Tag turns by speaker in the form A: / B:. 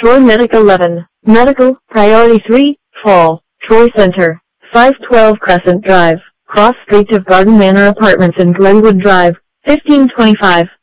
A: Troy Medic 11. Medical, Priority 3, Fall, Troy Center, 512 Crescent Drive, cross street of Garden Manor Apartments in Glenwood Drive, 1525.